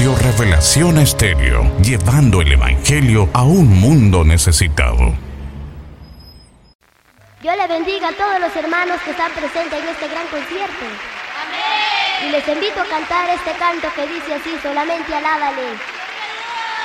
Radio Revelación Estéreo, llevando el Evangelio a un mundo necesitado. Dios le bendiga a todos los hermanos que están presentes en este gran concierto. ¡Amén! Y les invito a cantar este canto que dice así: solamente alábale.